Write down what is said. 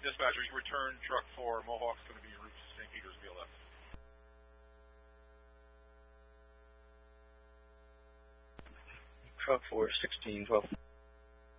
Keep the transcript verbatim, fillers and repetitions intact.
Dispatcher, you return truck four. Mohawk's going to be en route to Saint Peter's V L S. Truck four, sixteen twelve.